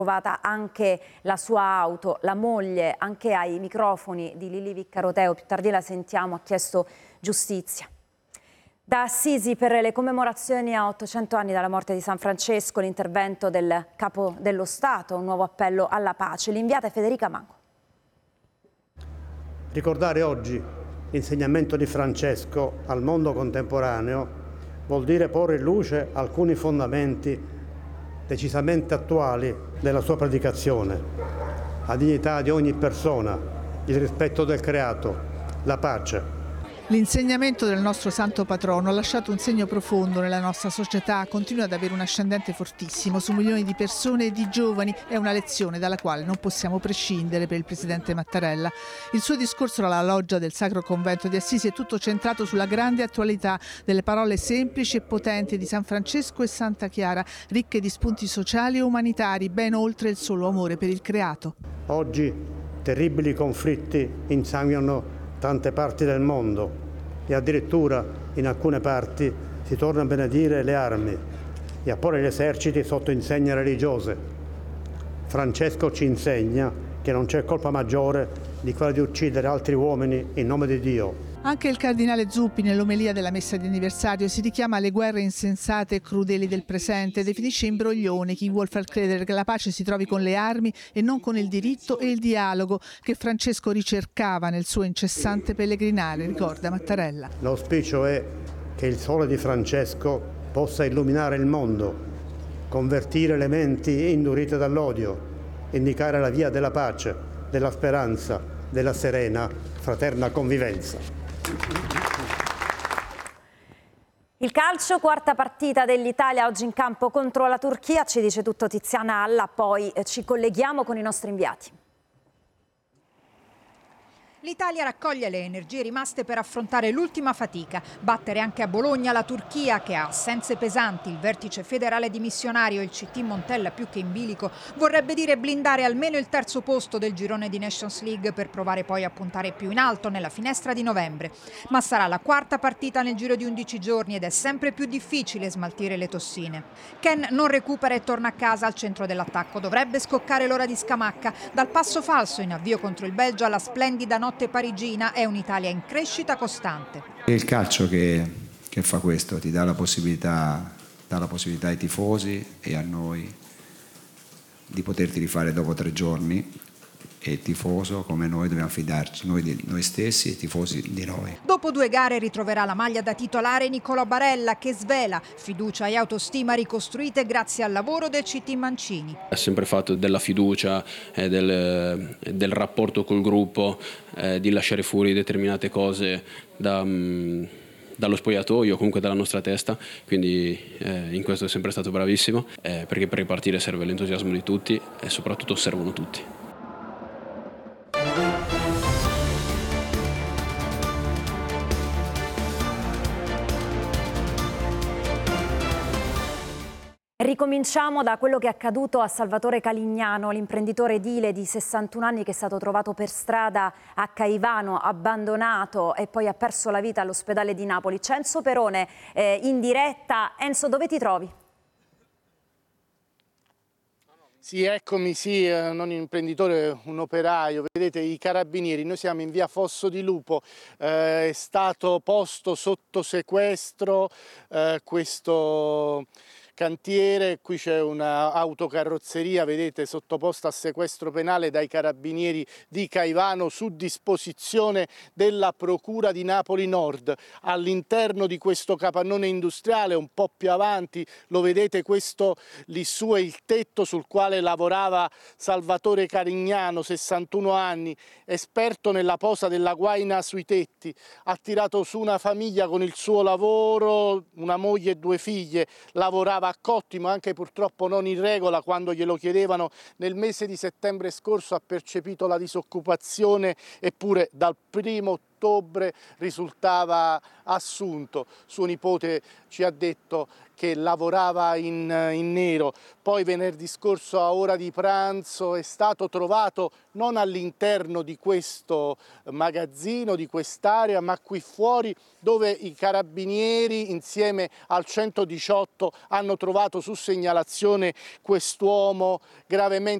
trovata anche la sua auto, la moglie, anche ai microfoni di Lili Viccaroteo, più tardi la sentiamo, ha chiesto giustizia. Da Assisi per le commemorazioni a 800 anni dalla morte di San Francesco, l'intervento del Capo dello Stato, un nuovo appello alla pace. L'inviata è Federica Mango. Ricordare oggi l'insegnamento di Francesco al mondo contemporaneo vuol dire porre in luce alcuni fondamenti decisamente attuali della sua predicazione: la dignità di ogni persona, il rispetto del creato, la pace. L'insegnamento del nostro santo patrono ha lasciato un segno profondo nella nostra società, continua ad avere un ascendente fortissimo su milioni di persone e di giovani, è una lezione dalla quale non possiamo prescindere per il presidente Mattarella. Il suo discorso alla loggia del Sacro Convento di Assisi è tutto centrato sulla grande attualità delle parole semplici e potenti di San Francesco e Santa Chiara, ricche di spunti sociali e umanitari, ben oltre il solo amore per il creato. Oggi terribili conflitti insanguinano tante parti del mondo e addirittura in alcune parti si torna a benedire le armi e a porre gli eserciti sotto insegne religiose. Francesco ci insegna che non c'è colpa maggiore di quella di uccidere altri uomini in nome di Dio. Anche il cardinale Zuppi nell'omelia della messa di anniversario si richiama alle guerre insensate e crudeli del presente, definisce imbroglione chi vuol far credere che la pace si trovi con le armi e non con il diritto e il dialogo che Francesco ricercava nel suo incessante pellegrinare, ricorda Mattarella. L'auspicio è che il sole di Francesco possa illuminare il mondo, convertire le menti indurite dall'odio, indicare la via della pace, della speranza, della serena, fraterna convivenza. Il calcio, quarta partita dell'Italia oggi in campo contro la Turchia, ci dice tutto Tiziana Alla, poi ci colleghiamo con i nostri inviati. L'Italia raccoglie le energie rimaste per affrontare l'ultima fatica, battere anche a Bologna la Turchia che ha assenze pesanti. Il vertice federale dimissionario, il CT Montella più che in bilico, vorrebbe dire blindare almeno il terzo posto del girone di Nations League per provare poi a puntare più in alto nella finestra di novembre. Ma sarà la quarta partita nel giro di 11 giorni ed è sempre più difficile smaltire le tossine. Ken non recupera e torna a casa al centro dell'attacco. Dovrebbe scoccare l'ora di Scamacca. Dal passo falso in avvio contro il Belgio alla splendida notte parigina è un'Italia in crescita costante. È il calcio che fa questo, ti dà la possibilità ai tifosi e a noi di poterti rifare dopo 3 giorni, e il tifoso come noi dobbiamo fidarci, noi di noi stessi e i tifosi di noi. Dopo 2 gare ritroverà la maglia da titolare Nicolò Barella che svela fiducia e autostima ricostruite grazie al lavoro del CT Mancini. Ha sempre fatto della fiducia e del rapporto col gruppo, di lasciare fuori determinate cose dallo spogliatoio o comunque dalla nostra testa, quindi in questo è sempre stato bravissimo, perché per ripartire serve l'entusiasmo di tutti e soprattutto servono tutti. Ricominciamo da quello che è accaduto a Salvatore Calignano, l'imprenditore edile di 61 anni che è stato trovato per strada a Caivano, abbandonato e poi ha perso la vita all'ospedale di Napoli. C'è Enzo Perone in diretta. Enzo, dove ti trovi? Sì, eccomi, sì, non un imprenditore, un operaio. Vedete i carabinieri, noi siamo in via Fosso di Lupo, è stato posto sotto sequestro questo cantiere. Qui c'è un'autocarrozzeria, vedete, sottoposta a sequestro penale dai carabinieri di Caivano su disposizione della Procura di Napoli Nord. All'interno di questo capannone industriale, un po' più avanti, lo vedete, questo lì su è il tetto sul quale lavorava Salvatore Calignano, 61 anni, esperto nella posa della guaina sui tetti. Ha tirato su una famiglia con il suo lavoro, una moglie e 2 figlie, lavorava a Cottimo, anche purtroppo non in regola. Quando glielo chiedevano nel mese di settembre scorso ha percepito la disoccupazione, eppure dal 1° ottobre risultava assunto. Suo nipote ci ha detto che lavorava in nero, poi venerdì scorso a ora di pranzo è stato trovato non all'interno di questo magazzino, di quest'area, ma qui fuori, dove i carabinieri insieme al 118 hanno trovato su segnalazione quest'uomo gravemente